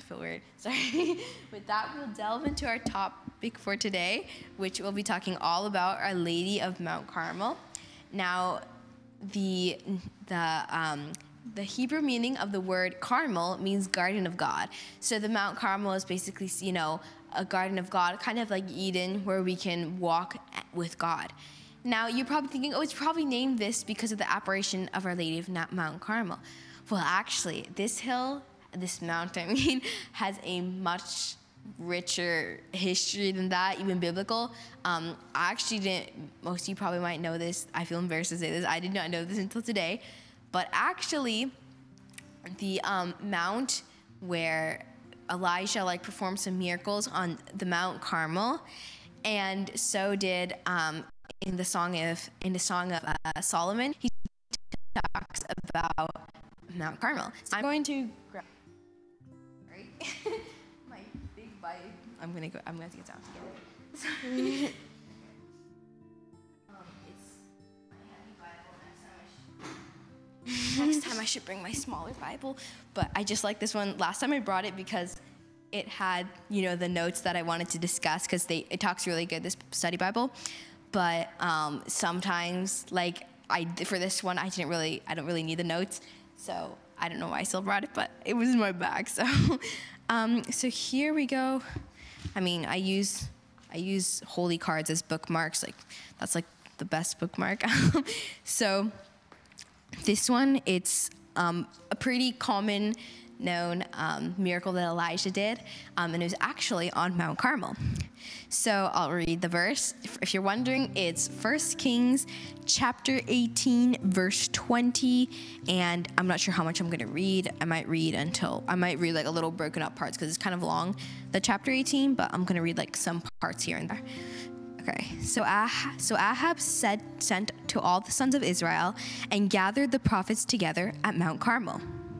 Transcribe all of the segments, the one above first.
feel weird. Sorry. With that, we'll delve into our topic for today, which we'll be talking all about Our Lady of Mount Carmel. Now, the Hebrew meaning of the word Carmel means garden of God. So the Mount Carmel is basically, a garden of God, kind of like Eden, where we can walk with God. Now, you're probably thinking, it's probably named this because of the apparition of Our Lady of Mount Carmel. Well, actually, this mountain, has a much richer history than that, even biblical. I actually didn't, most of you probably might know this. I feel embarrassed to say this. I did not know this until today. But actually, the mount where Elijah performed some miracles on the Mount Carmel, and so did in the song of Solomon. He talks about Mount Carmel. So I'm going to grab my big Bible. I'm gonna get down together. Sorry. It's my heavy Bible. Next time I should bring my smaller Bible. But I just like this one. Last time I brought it because it had, the notes that I wanted to discuss, because it talks really good, this study Bible. But sometimes, for this one, I don't really need the notes. So I don't know why I still brought it, but it was in my bag. So, so here we go. I use holy cards as bookmarks. That's the best bookmark. So this one, it's a pretty common known miracle that Elijah did, and it was actually on Mount Carmel. So I'll read the verse. If you're wondering, it's 1 Kings chapter 18, verse 20, and I'm not sure how much I'm going to read. I might read a little broken up parts because it's kind of long, the chapter 18, but I'm going to read some parts here and there. Okay, so Ahab sent to all the sons of Israel and gathered the prophets together at Mount Carmel.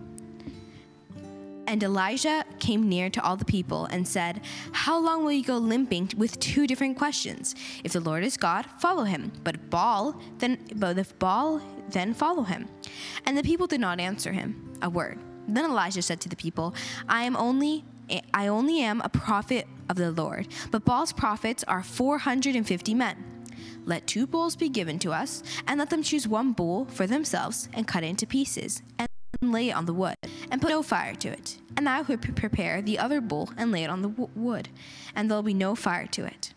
And Elijah came near to all the people and said, "How long will you go limping with two different questions? If the Lord is God, follow him. But if Baal, then follow him." And the people did not answer him a word. Then Elijah said to the people, I only am a prophet of the Lord, but Baal's prophets are 450 men. Let 2 bulls be given to us, and let them choose 1 bull for themselves and cut it into pieces, and lay it on the wood, and put no fire to it. And I will prepare the other bull and lay it on the wood, and there will be no fire to it.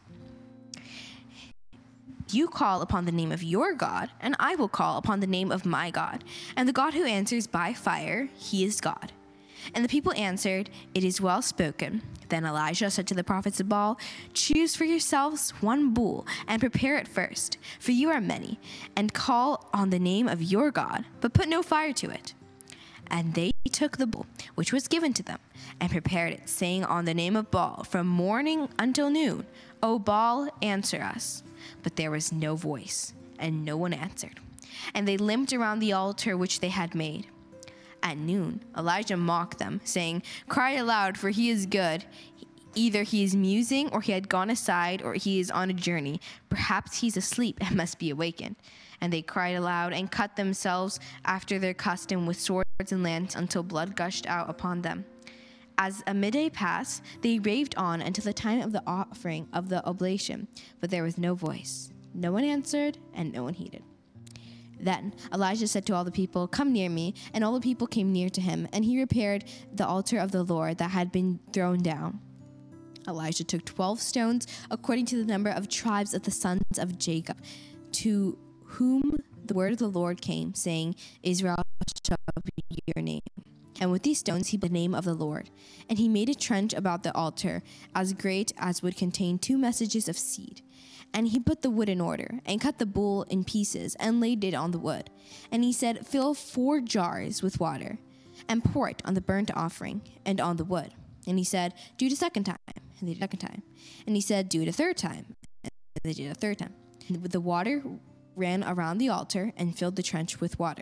You call upon the name of your God, and I will call upon the name of my God. And the God who answers by fire, he is God. And the people answered, "It is well spoken." Then Elijah said to the prophets of Baal, "Choose for yourselves 1 bull, and prepare it first, for you are many, and call on the name of your God, but put no fire to it." And they took the bull, which was given to them, and prepared it, saying on the name of Baal, from morning until noon, "O Baal, answer us." But there was no voice, and no one answered. And they limped around the altar which they had made. At noon, Elijah mocked them, saying, "Cry aloud, for he is good. Either he is musing, or he had gone aside, or he is on a journey. Perhaps he's asleep and must be awakened." And they cried aloud and cut themselves after their custom with swords and lances until blood gushed out upon them. As a midday passed, they raved on until the time of the offering of the oblation, but there was no voice. No one answered, and no one heeded. Then Elijah said to all the people, "Come near me." And all the people came near to him, and he repaired the altar of the Lord that had been thrown down. Elijah took 12 stones, according to the number of tribes of the sons of Jacob, to whom the word of the Lord came, saying, "Israel shall be your name." And with these stones he put the name of the Lord. And he made a trench about the altar, as great as would contain 2 messages of seed. And he put the wood in order, and cut the bull in pieces, and laid it on the wood. And he said, "Fill 4 jars with water, and pour it on the burnt offering, and on the wood." And he said, "Do it a second time." And they did a second time. And he said, "Do it a third time." And they did a third time. And the water ran around the altar, and filled the trench with water.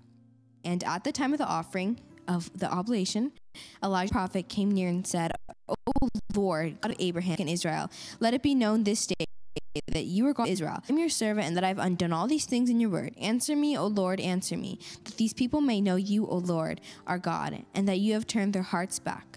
And at the time of the offering of the oblation, Elijah the prophet came near and said, "O Lord, God of Abraham and Israel, let it be known this day that you are God of Israel. I am your servant, and that I have undone all these things in your word. Answer me, O Lord, answer me, that these people may know you, O Lord, our God, and that you have turned their hearts back